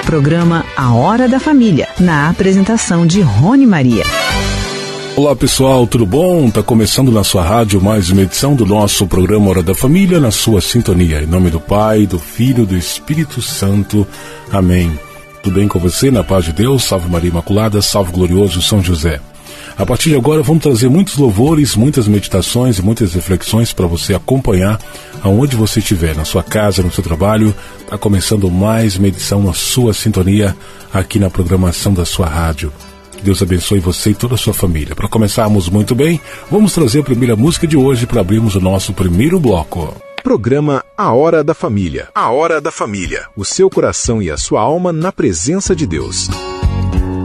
Programa A Hora da Família, na apresentação de Rony Maria. Olá pessoal, tudo bom? Está começando na sua rádio mais uma edição do nosso programa Hora da Família, na sua sintonia. Em nome do Pai, do Filho e do Espírito Santo. Amém. Tudo bem com você? Na paz de Deus, salve Maria Imaculada, salve glorioso São José. A partir de agora vamos trazer muitos louvores, muitas meditações e muitas reflexões para você acompanhar aonde você estiver, na sua casa, no seu trabalho. Está começando mais uma edição na sua sintonia aqui na programação da sua rádio. Que Deus abençoe você e toda a sua família. Para começarmos muito bem, vamos trazer a primeira música de hoje para abrirmos o nosso primeiro bloco. Programa A Hora da Família. A Hora da Família. O seu coração e a sua alma na presença de Deus.